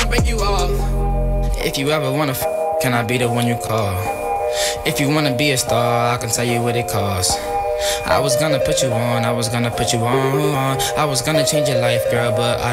break you off. If you ever wanna can I be the one you call? If you wanna be a star, I can tell you what it costs. I was gonna put you on, I was gonna put you on. I was gonna change your life, girl, but I